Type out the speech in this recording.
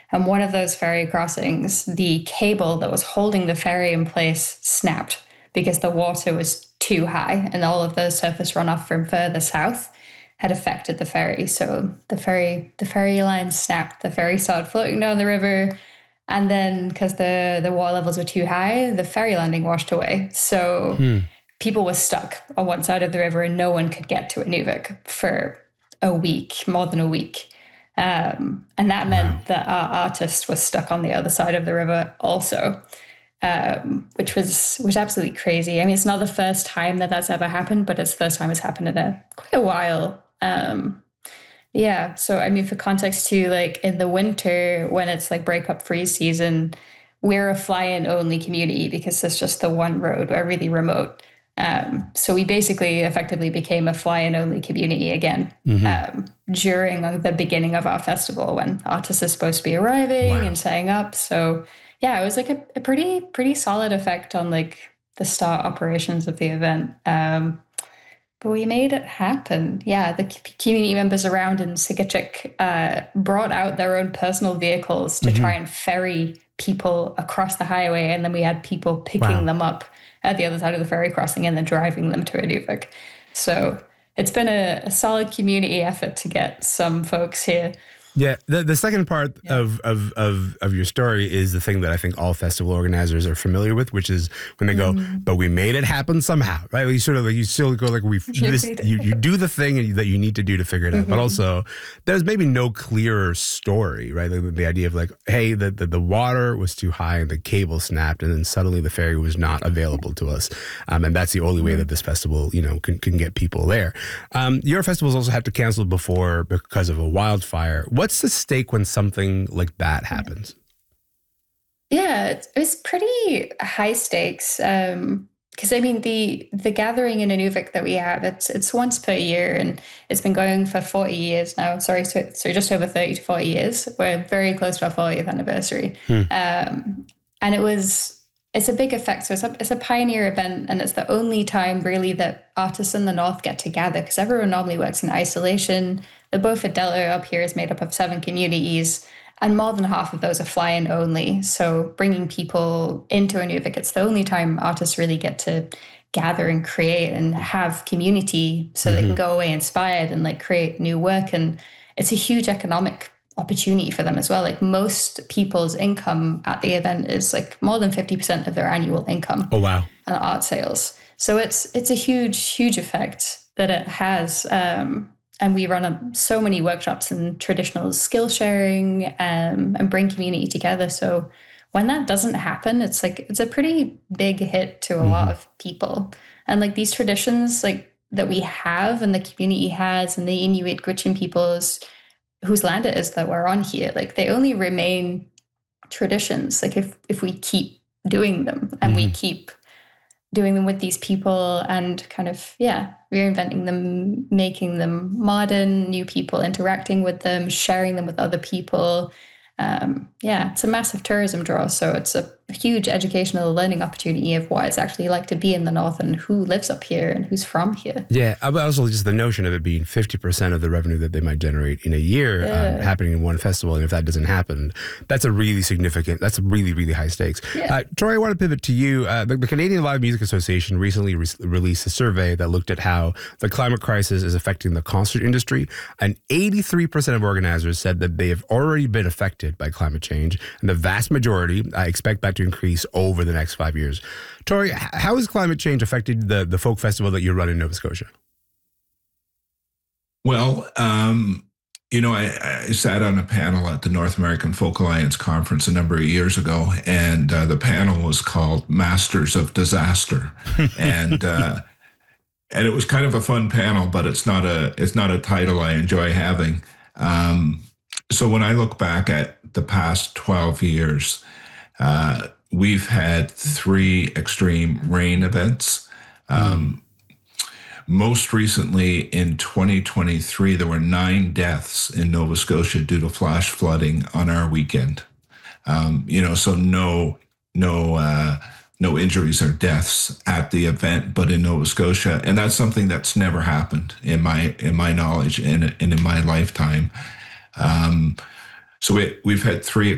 And one of those ferry crossings, the cable that was holding the ferry in place snapped because the water was too high, and all of the surface runoff from further south had affected the ferry. So the ferry line snapped, the ferry started floating down the river. And then because the water levels were too high, the ferry landing washed away. So people were stuck on one side of the river and no one could get to Inuvik for a week, more than a week. And that meant that our artist was stuck on the other side of the river also, which was absolutely crazy. I mean, it's not the first time that that's ever happened, but it's the first time it's happened in quite a while. Yeah. So, I mean, for context too, like in the winter when it's like breakup freeze season, we're a fly-in only community because it's just the one road. We're really remote. So we basically effectively became a fly-in only community again during the beginning of our festival when artists are supposed to be arriving and setting up. So yeah, it was like a pretty solid effect on like the start operations of the event. But we made it happen. Yeah, the community members around in Sigachik brought out their own personal vehicles to try and ferry people across the highway. And then we had people picking them up at the other side of the ferry crossing and then driving them to Inuvik. So it's been a solid community effort to get some folks here. Yeah, the second part of your story is the thing that I think all festival organizers are familiar with, which is when they go, but we made it happen somehow, right? Like you still go like you do the thing that you need to do to figure it out, but also there's maybe no clearer story, right? Like the idea of like, hey, the water was too high and the cable snapped, and then suddenly the ferry was not available to us, and that's the only way that this festival, can get people there. Your festivals also had to cancel before because of a wildfire. What's the stake when something like that happens? Yeah, it was pretty high stakes. Because I mean, the gathering in Inuvik that we have, it's once per year, and it's been going for 40 years now. Sorry, so just over 30 to 40 years. We're very close to our 40th anniversary. And it's a big effect. So it's a pioneer event, and it's the only time really that artists in the North get to gather, because everyone normally works in isolation. The Beaufort Delta up here is made up of 7 communities, and more than half of those are fly-in only. So bringing people into Inuvik, it's the only time artists really get to gather and create and have community so they can go away inspired and like create new work. And it's a huge economic opportunity for them as well. Like most people's income at the event is like more than 50% of their annual income. Oh, wow. On art sales. So it's a huge effect that it has. And we run so many workshops and traditional skill sharing and bring community together. So when that doesn't happen, it's a pretty big hit to a lot of people. And like these traditions like that we have and the community has, and the Inuit Gwich'in peoples whose land it is that we're on here, like they only remain traditions like if we keep doing them and we keep doing them with these people and kind of, reinventing them, making them modern, new people interacting with them, sharing them with other people. It's a massive tourism draw. So it's a huge educational learning opportunity of what it's actually like to be in the North and who lives up here and who's from here. Yeah, but also just the notion of it being 50% of the revenue that they might generate in a year happening in one festival. And if that doesn't happen, that's a really significant, that's really, really high stakes. Yeah. Troy, I want to pivot to you. The Canadian Live Music Association recently released a survey that looked at how the climate crisis is affecting the concert industry. And 83% of organizers said that they have already been affected by climate change. And the vast majority expect that to increase over the next 5 years. Tori, how has climate change affected the folk festival that you run in Nova Scotia? Well, I sat on a panel at the North American Folk Alliance conference a number of years ago, and the panel was called Masters of Disaster. And it was kind of a fun panel, but it's not a title I enjoy having. So when I look back at the past 12 years, we've had 3 extreme rain events. Most recently in 2023, there were 9 deaths in Nova Scotia due to flash flooding on our weekend. So no injuries or deaths at the event, but in Nova Scotia. And that's something that's never happened in my knowledge and in my lifetime. So we've had 3